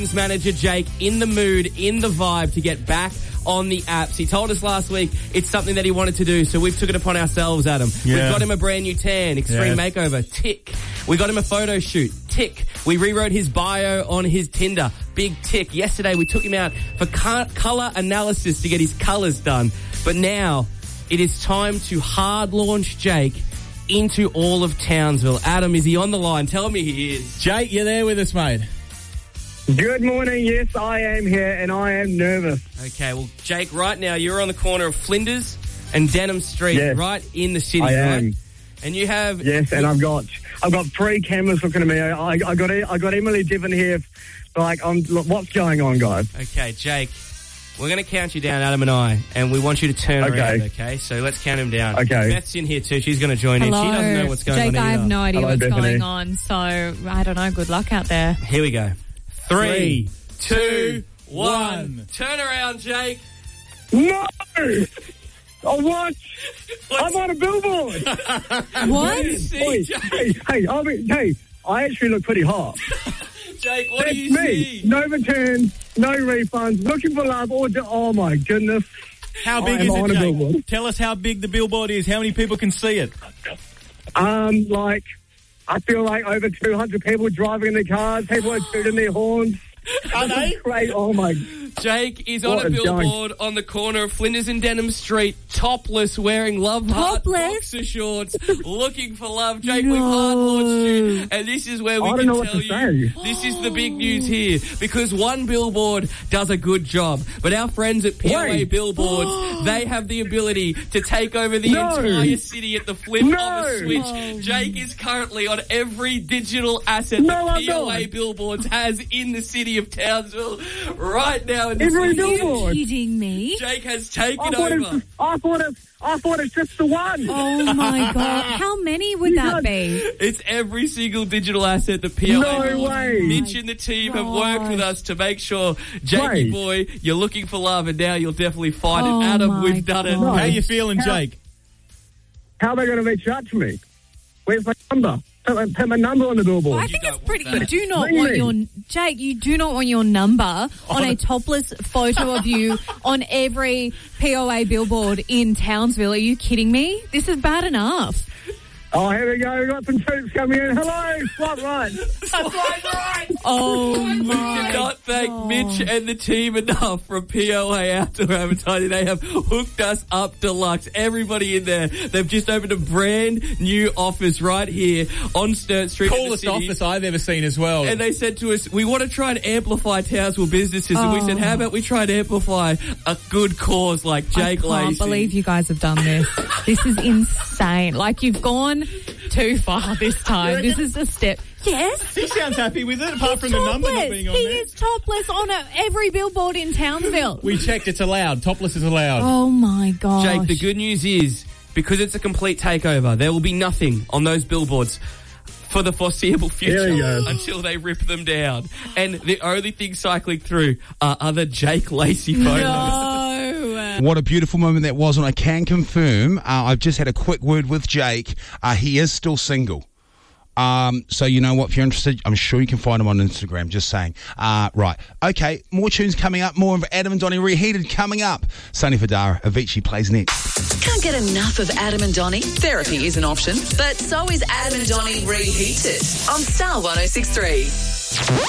Manager Jake in the mood, in the vibe to get back on the apps. He told us last week it's something that he wanted to do, so we've took it upon ourselves, Adam. Yeah. We've got him a brand new tan, extreme makeover, tick. We got him a photo shoot, tick. We rewrote his bio on his Tinder, big tick. Yesterday we took him out for colour analysis to get his colours done. But now it is time to hard launch Jake into all of Townsville. Adam, is he on the line? Tell me he is. Jake, you're there with us, mate. Good morning. Yes, I am here, and I am nervous. Okay, well, Jake, right now you're on the corner of Flinders and Denham Street, right in the city, I am. right? And you have and I've got 3 cameras looking at me. I got Emily Diven here. Look, what's going on, guys? Okay, Jake, we're going to count you down, Adam and I, and we want you to turn around. Okay, so let's count him down. Okay, Beth's in here too. She's going to join in. She doesn't know what's going on. Jake, I have no idea what's Bethany. going on, so I don't know. Good luck out there. Here we go. 3, 2, 1. 1. Turn around, Jake. No! Oh, what? I'm on a billboard. What? See, Jake? Hey, I actually look pretty hot. Jake, what That's do you me. see? No returns, no refunds, looking for love. Oh my goodness. How big I am is on it, a Jake? billboard. Tell us how big the billboard is. How many people can see it? I feel like over 200 people driving in their cars. People are tooting their horns. Are they? Great. Oh my. Jake is on What a a billboard on the corner of Flinders and Denham Street, topless, wearing love heart Topless? boxer shorts, looking for love. Jake, we've hard launched you, and this is where we I don't can know what tell to you say. this is the big news here, because one billboard does a good job, but our friends at POA Wait. Billboards, they have the ability to take over the entire city at the flip of a switch. Jake is currently on every digital asset that I'm POA not. Billboards has in the city of Townsville right now in this Every city. billboard. Kidding me? Jake has taken over. I thought it's just the one. Oh my God! How many would that be? It's every single digital asset that POA No way. Mitch and the team have worked with us to make sure, Jakey boy, you're looking for love, and now you'll definitely find it. Adam, we've done it. God. How you feeling, Jake? How are they going to reach out to me? Where's my number? Put my number on the billboard. Well, I think it's pretty. want that. You do not Ring want me. your Jake. You do not want your number on a topless photo of you on every POA billboard in Townsville. Are you kidding me? This is bad enough. Oh, here we go. We've got some troops coming in. Hello, swap right. Oh We my! cannot thank Mitch and the team enough from POA Outdoor Advertising. They have hooked us up deluxe. Everybody in there. They've just opened a brand new office right here on Sturt Street. Coolest office I've ever seen as well. And they said to us, we want to try and amplify Townsville businesses. And we said, how about we try and amplify a good cause like Jake I can't Lacey? believe you guys have done this. This is insane. Like, you've gone too far this time. This is a step. Yes. He sounds happy with it, apart from the Topless. number not being on He there. is topless on every billboard in Townsville. We checked, it's allowed. Topless is allowed. Oh my gosh. Jake, the good news is, because it's a complete takeover, there will be nothing on those billboards for the foreseeable There you future go. until they rip them down. And the only thing cycling through are other Jake Lacey photos. No. What a beautiful moment that was, and I can confirm, I've just had a quick word with Jake. He is still single. So you know what, if you're interested, I'm sure you can find him on Instagram, just saying. Right. Okay, more tunes coming up, more of Adam and Donnie Reheated coming up. Sunny Fodara, Avicii plays next. Can't get enough of Adam and Donnie? Therapy is an option, but so is Adam and Donnie Reheated on Star 106.3.